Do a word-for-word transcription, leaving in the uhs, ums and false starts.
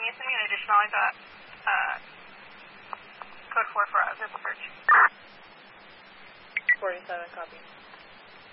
you send me an additional? I got uh, code four for a vehicle search. forty-seven, copy.